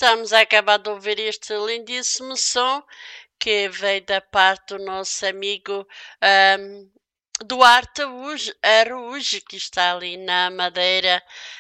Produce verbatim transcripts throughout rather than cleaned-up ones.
estamos a acabar de ouvir este lindíssimo som que veio da parte do nosso amigo ahm, Duarte Araújo, Araújo, que está ali na Madeira.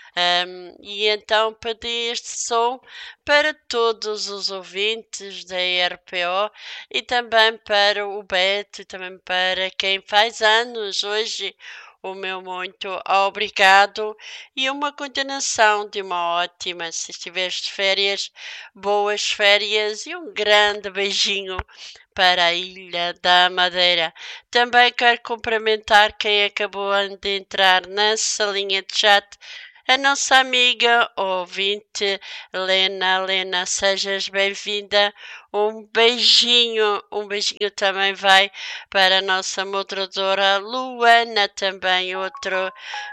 Ahm, e então pedi este som para todos os ouvintes da R P O e também para o Beto e também para quem faz anos hoje. O meu muito obrigado e uma continuação de uma ótima, se estiveres de férias, boas férias e um grande beijinho para a Ilha da Madeira. Também quero cumprimentar quem acabou de entrar na salinha de chat, a nossa amiga ouvinte Lena. Lena, sejas bem-vinda. Um beijinho, um beijinho também vai para a nossa moderadora Luana, também outro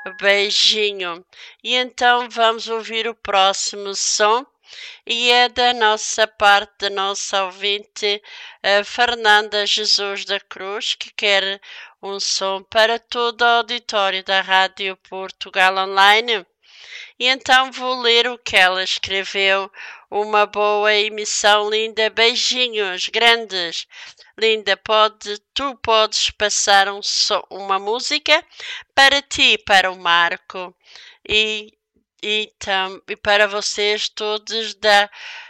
beijinho. E então vamos ouvir o próximo som. E é da nossa parte, da nossa ouvinte, a Fernanda Jesus da Cruz, que quer um som para todo o auditório da Rádio Portugal Online. E então vou ler o que ela escreveu. Uma boa emissão, linda. Beijinhos grandes. Linda, pode, tu podes passar um so, uma música para ti, para o Marco. E E, tam, e para vocês todos da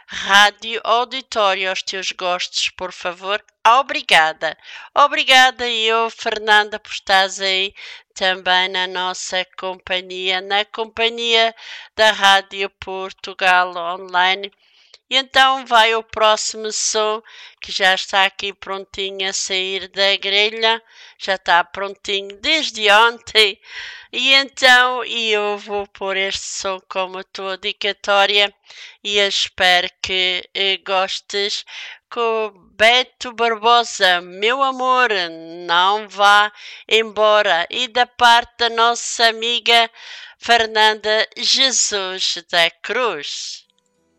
Rádio Auditório, aos teus gostos, por favor. Obrigada. Obrigada eu, Fernanda, por estares aí também na nossa companhia, na companhia da Rádio Portugal Online. E então vai o próximo som, que já está aqui prontinho a sair da grelha, já está prontinho desde ontem. E então eu vou pôr este som como tua dedicatória e espero que eh, gostes. Com Beto Barbosa, meu amor, não vá embora. E da parte da nossa amiga Fernanda Jesus da Cruz.